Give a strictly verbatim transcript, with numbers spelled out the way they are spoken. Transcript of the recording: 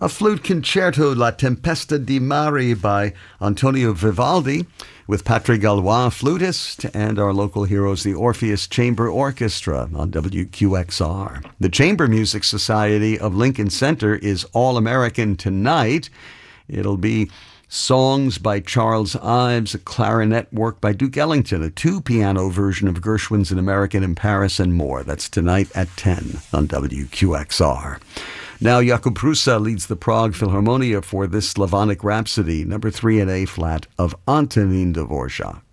A flute concerto, La Tempesta di Mare by Antonio Vivaldi, with Patrick Gallois, flutist, and our local heroes, the Orpheus Chamber Orchestra on W Q X R. The Chamber Music Society of Lincoln Center is All-American tonight. It'll be songs by Charles Ives, a clarinet work by Duke Ellington, a two-piano version of Gershwin's An American in Paris, and more. That's tonight at ten on W Q X R. Now, Jakub Prusa leads the Prague Philharmonia for this Slavonic Rhapsody, number three in A-flat of Antonín Dvorak.